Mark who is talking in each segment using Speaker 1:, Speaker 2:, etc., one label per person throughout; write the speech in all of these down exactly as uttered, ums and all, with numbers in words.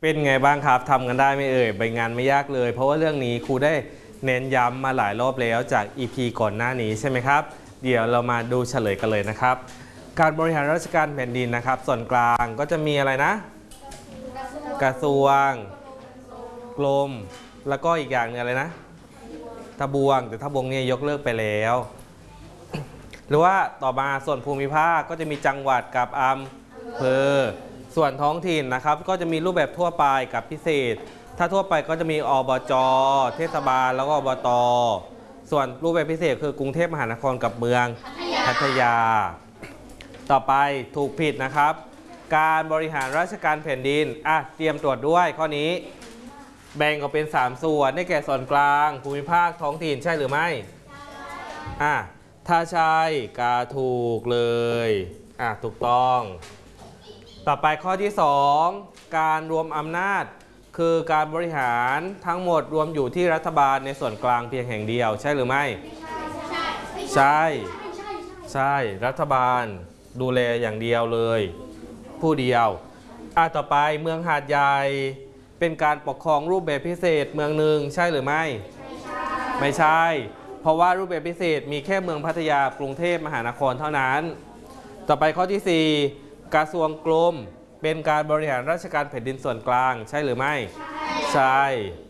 Speaker 1: เป็นไงบ้างครับทำกันได้ไม่เอ่ยใบงานไม่ยากเลยเพราะว่าเรื่องนี้ครูได้เน้นย้ำมาหลายรอบแล้วจาก อี พี ก่อนหน้านี้ใช่ไหมครับเดี๋ยวเรามาดูเฉลยกันเลยนะครับการบริหารราชการแผ่นดินนะครับส่วนกลางก็จะมีอะไรนะกระทรวงกรมแล้วก็อีกอย่างนึงอะไรนะทบวงแต่ทบวงเนี่ยยกเลิกไปแล้วหรือว่าต่อมาส่วนภูมิภาคก็จะมีจังหวัดกับอำเภอส่วนท้องถิ่นนะครับก็จะมีรูปแบบทั่วไปกับพิเศษถ้าทั่วไปก็จะมีอบจ.เทศบาลแล้วก็อบต.ส่วนรูปแบบพิเศษคือกรุงเทพมหานครกับเมืองพัทยาต่อไปถูกผิดนะครับการบริหารราชการแผ่นดินอ่ะเตรียมตรวจด้วยข้อนี้แบ่งออกเป็นสามส่วนได้แก่ส่วนกลางภูมิภาคท้องถิ่นใช่หรือไม่อ่ะถ้าใช่กาถูกเลยอ่ะถูกต้องต่อไปข้อที่สองการรวมอำนาจคือการบริหารทั้งหมดรวมอยู่ที่รัฐบาลในส่วนกลางเพียงแห่งเดียวใช่หรือไม่ใช่ใช่รัฐบาลดูแลอย่างเดียวเลยผู้เดียวอ่ะต่อไปเมืองหาดใหญ่เป็นการปกครองรูปแบบพิเศษเมืองหนึ่งใช่หรือไม่ไม่ใช่เพราะว่ารูปแบบพิเศษมีแค่เมืองพัทยากรุงเทพมหานครเท่านั้นต่อไปข้อที่สี่กระทรวงกรมเป็นการบริหารราชการแผ่นดินส่วนกลางใช่หรือไม่ใช่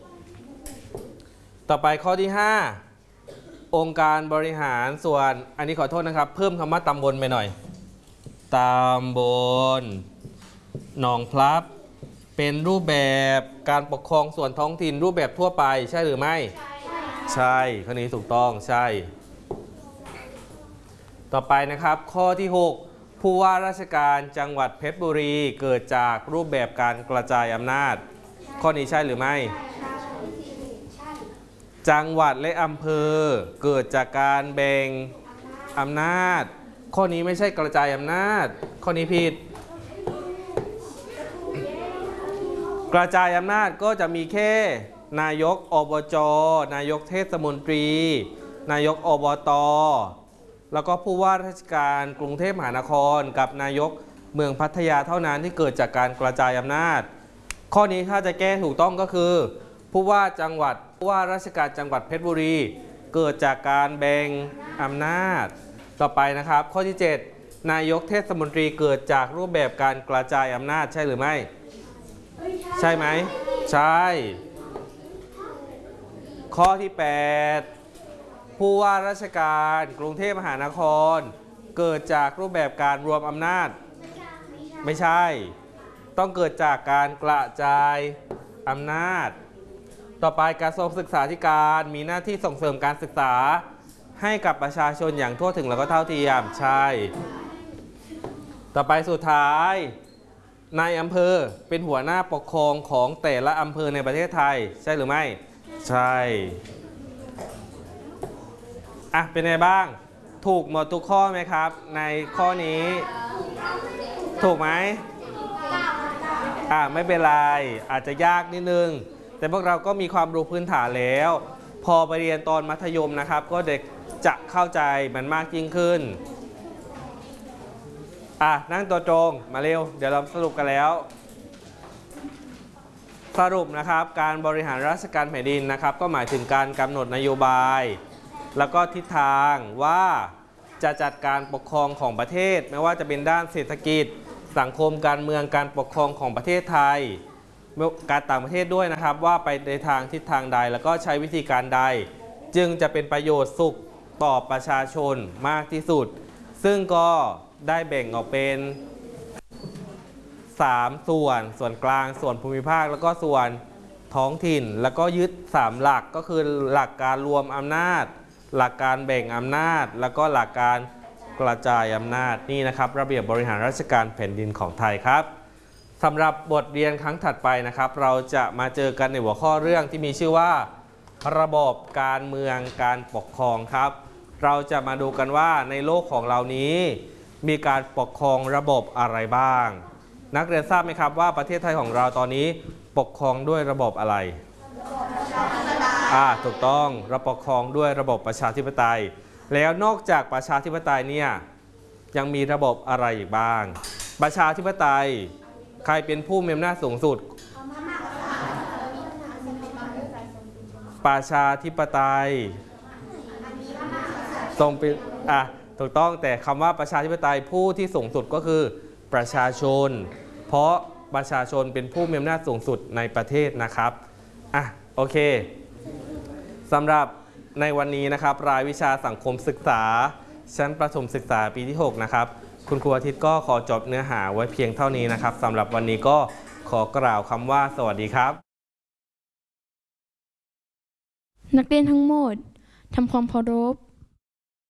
Speaker 1: ต่อไปข้อที่ห้าองค์การบริหารส่วนอันนี้ขอโทษนะครับเพิ่มคำว่าตำบลไปหน่อยตำบลหนองพลับเป็นรูปแบบการปกครองส่วนท้องถิ่นรูปแบบทั่วไปใช่หรือไม่ใช่ข้อนี้ถูกต้องใช่ต่อไปนะครับข้อที่หกผู้ว่าราชการจังหวัดเพชรบุรีเกิดจากรูปแบบการกระจายอำนาจข้อนี้ใช่หรือไม่จังหวัดและอำเภอเกิดจากการแบ่งอำนาจข้อนี้ไม่ใช่กระจายอำนาจข้อนี้ผิดกระจายอำนาจก็จะมีแค่นายกอบจ.นายกเทศมนตรีนายกอบต.แล้วก็ผู้ว่าราชการกรุงเทพมหานครกับนายกเมืองพัทยาเท่านั้นที่เกิดจากการกระจายอำนาจข้อนี้ถ้าจะแก้ถูกต้องก็คือผู้ว่าจังหวัดผู้ว่าราชการจังหวัดเพชรบุรีเกิดจากการแบ่งอำนาจต่อไปนะครับข้อที่เจ็ดนายกเทศมนตรีเกิดจากรูปแบบการกระจายอำนาจใช่หรือไม่ใช่ไหมใช่ข้อที่แปดผู้ว่าราชการกรุงเทพมหานครเกิดจากรูปแบบการรวมอำนาจไม่ใช่ต้องเกิดจากการกระจายอำนาจต่อไปกระทรวงศึกษาธิการมีหน้าที่ส่งเสริมการศึกษาให้กับประชาชนอย่างทั่วถึงและก็เท่าเทียมใช่ต่อไปสุดท้ายนายอำเภอเป็นหัวหน้าปกครองของแต่ละอำเภอในประเทศไทยใช่หรือไม่ใช่อ่ะเป็นไงบ้างถูกหมดทุกข้อไหมครับในข้อนี้ถูกไหมอ่ะไม่เป็นไรอาจจะยากนิดนึงแต่พวกเราก็มีความรู้พื้นฐานแล้วพอไปเรียนตอนมัธยมนะครับก็เด็กจะเข้าใจมันมากยิ่งขึ้นอ่ะนั่งตัวตรงมาเร็วเดี๋ยวเราสรุปกันแล้วสรุปนะครับการบริหารราชการแผ่นดินนะครับก็หมายถึงการกำหนดนโยบายแล้วก็ทิศทางว่าจะจัดการปกครองของประเทศไม่ว่าจะเป็นด้านเศรษฐกิจสังคมการเมืองการปกครองของประเทศไทยการต่างประเทศด้วยนะครับว่าไปในทางทิศทางใดแล้วก็ใช้วิธีการใดจึงจะเป็นประโยชน์สุขต่อประชาชนมากที่สุดซึ่งก็ได้แบ่งออกเป็นสามส่วนส่วนกลางส่วนภูมิภาคแล้วก็ส่วนท้องถิ่นแล้วก็ยึดสามหลักก็คือหลักการรวมอำนาจหลักการแบ่งอำนาจแล้วก็หลักการกระจายอำนาจนี่นะครับระเบียบบริหารราชการแผ่นดินของไทยครับสำหรับบทเรียนครั้งถัดไปนะครับเราจะมาเจอกันในหัวข้อเรื่องที่มีชื่อว่าระบบการเมืองการปกครองครับเราจะมาดูกันว่าในโลกของเรานี้มีการปกครองระบบอะไรบ้างนักเรียนทราบไหมครับว่าประเทศไทยของเราตอนนี้ปกครองด้วยระบบอะไรอ่าถูกต้องเราปกครองด้วยระบบประชาธิปไตยแล้วนอกจากประชาธิปไตยเนี่ยยังมีระบบอะไรอีกบ้างประชาธิปไตยใครเป็นผู้มีอำนาจสูงสุดประชาธิปไตยทรงเป็นอ่ะถูกต้องแต่คำว่าประชาธิปไตยผู้ที่สูงสุดก็คือประชาชนเพราะประชาชนเป็นผู้มีอำนาจสูงสุดในประเทศนะครับอ่ะโอเคสำหรับในวันนี้นะครับรายวิชาสังคมศึกษาชั้นประถมศึกษาปีที่หกนะครับคุณครูอาทิตย์ก็ขอจบเนื้อหาไว้เพียงเท่านี้นะครับสำหรับวันนี้ก็ขอกล่าวคำว่าสวัสดีครับ
Speaker 2: นักเรียนทั้งหมดทำความเคารพ